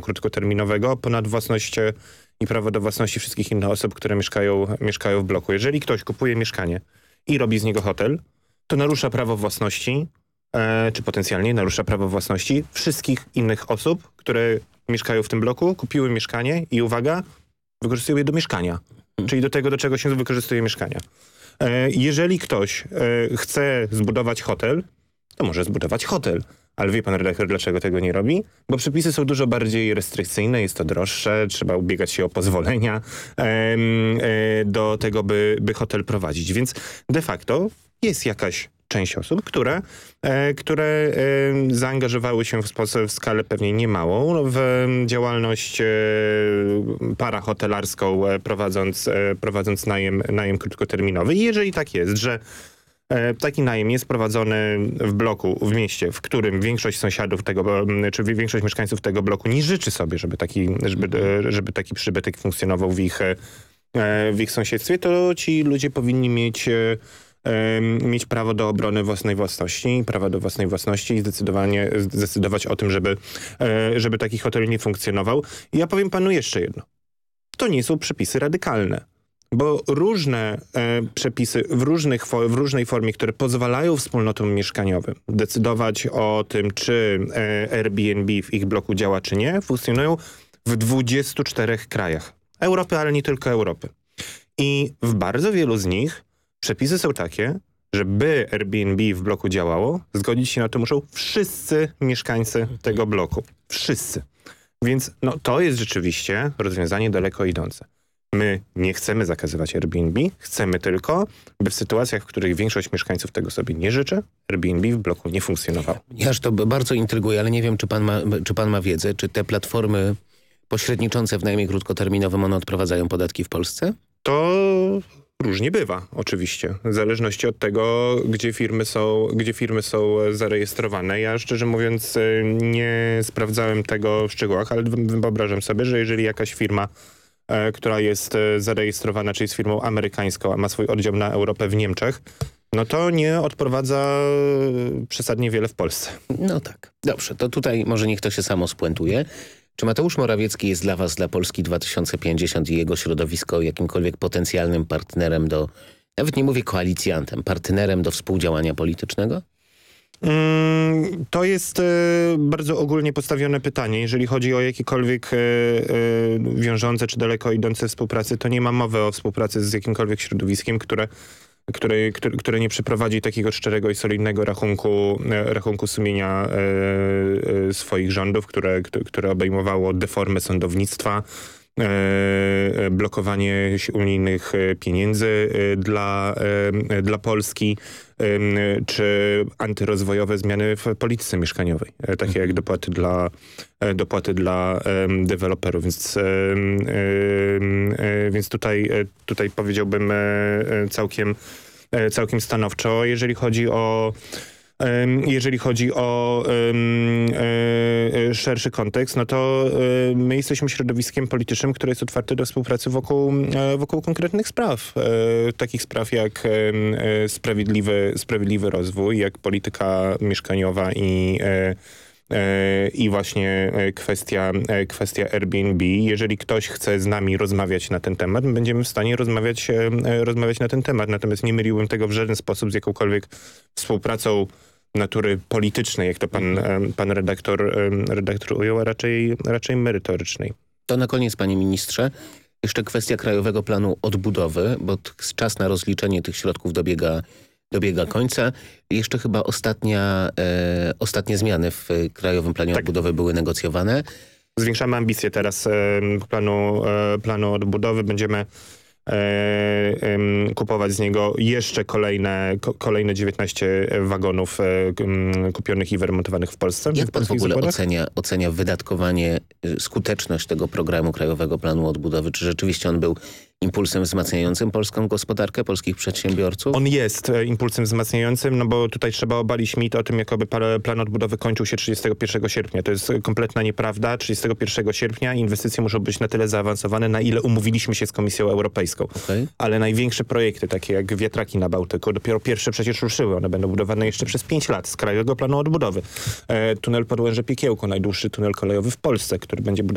krótkoterminowego ponad własność i prawo do własności wszystkich innych osób, które mieszkają w bloku. Jeżeli ktoś kupuje mieszkanie i robi z niego hotel, to narusza prawo własności, czy potencjalnie narusza prawo własności wszystkich innych osób, które mieszkają w tym bloku, kupiły mieszkanie i uwaga, wykorzystują je do mieszkania. Czyli do tego, do czego się wykorzystuje mieszkania. Jeżeli ktoś chce zbudować hotel, to może zbudować hotel. Ale wie pan redaktor, dlaczego tego nie robi? Bo przepisy są dużo bardziej restrykcyjne, jest to droższe, trzeba ubiegać się o pozwolenia do tego, by hotel prowadzić. Więc de facto jest jakaś część osób, które zaangażowały się w skalę pewnie niemałą w działalność parahotelarską, prowadząc najem krótkoterminowy. I jeżeli tak jest, że taki najem jest prowadzony w bloku, w mieście, w którym większość sąsiadów czy większość mieszkańców tego bloku nie życzy sobie, żeby taki przybytek funkcjonował w ich sąsiedztwie, to ci ludzie powinni mieć prawo do obrony własnej własności, prawa do własnej własności i zdecydować o tym, żeby taki hotel nie funkcjonował. I ja powiem panu jeszcze jedno. To nie są przepisy radykalne. Bo różne przepisy w różnej formie, które pozwalają wspólnotom mieszkaniowym decydować o tym, czy Airbnb w ich bloku działa, czy nie, funkcjonują w 24 krajach Europy, ale nie tylko Europy. I w bardzo wielu z nich przepisy są takie, że by Airbnb w bloku działało, zgodzić się na to muszą wszyscy mieszkańcy tego bloku. Wszyscy. Więc to jest rzeczywiście rozwiązanie daleko idące. My nie chcemy zakazywać Airbnb, chcemy tylko, by w sytuacjach, w których większość mieszkańców tego sobie nie życzy, Airbnb w bloku nie funkcjonował. Aż to bardzo intryguje, ale nie wiem, czy pan ma wiedzę, czy te platformy pośredniczące w najmie krótkoterminowym, one odprowadzają podatki w Polsce? To różnie bywa, oczywiście. W zależności od tego, gdzie firmy są zarejestrowane. Ja szczerze mówiąc nie sprawdzałem tego w szczegółach, ale wyobrażam sobie, że jeżeli jakaś firma, która jest zarejestrowana, czyli jest firmą amerykańską, a ma swój oddział na Europę w Niemczech, no to nie odprowadza przesadnie wiele w Polsce. No tak. Dobrze, to tutaj może niech to się samo spuentuje. Czy Mateusz Morawiecki jest dla was, dla Polski 2050 i jego środowisko jakimkolwiek potencjalnym partnerem nawet nie mówię koalicjantem, partnerem do współdziałania politycznego? To jest bardzo ogólnie postawione pytanie. Jeżeli chodzi o jakiekolwiek wiążące czy daleko idące współpracy, to nie ma mowy o współpracy z jakimkolwiek środowiskiem, które nie przeprowadzi takiego szczerego i solidnego rachunku sumienia swoich rządów, które obejmowało deformę sądownictwa, blokowanie unijnych pieniędzy dla Polski, czy antyrozwojowe zmiany w polityce mieszkaniowej, takie jak dopłaty dla deweloperów. Więc tutaj powiedziałbym całkiem stanowczo. Jeżeli chodzi o szerszy kontekst, no to my jesteśmy środowiskiem politycznym, które jest otwarte do współpracy wokół konkretnych spraw. Takich spraw jak sprawiedliwy rozwój, jak polityka mieszkaniowa i właśnie kwestia Airbnb. Jeżeli ktoś chce z nami rozmawiać na ten temat, będziemy w stanie rozmawiać na ten temat. Natomiast nie myliłbym tego w żaden sposób z jakąkolwiek współpracą natury politycznej, jak to pan redaktor ujął, a raczej merytorycznej. To na koniec, panie ministrze, jeszcze kwestia Krajowego Planu Odbudowy, bo czas na rozliczenie tych środków dobiega końca. Jeszcze chyba ostatnie zmiany w Krajowym Planie Odbudowy były negocjowane. Zwiększamy ambicje teraz planu odbudowy. Będziemy kupować z niego jeszcze kolejne 19 wagonów kupionych i wyremontowanych w Polsce. Jak pan w ogóle ocenia wydatkowanie, skuteczność tego programu Krajowego Planu Odbudowy? Czy rzeczywiście on był impulsem wzmacniającym polską gospodarkę, polskich przedsiębiorców? On jest impulsem wzmacniającym, no bo tutaj trzeba obalić mit o tym, jakoby plan odbudowy kończył się 31 sierpnia. To jest kompletna nieprawda. 31 sierpnia inwestycje muszą być na tyle zaawansowane, na ile umówiliśmy się z Komisją Europejską. Okay. Ale największe projekty, takie jak wiatraki na Bałtyku, dopiero pierwsze przecież ruszyły. One będą budowane jeszcze przez 5 lat z Krajowego Planu Odbudowy. Tunel Podłęże Piekiełko, najdłuższy tunel kolejowy w Polsce, który będzie budowany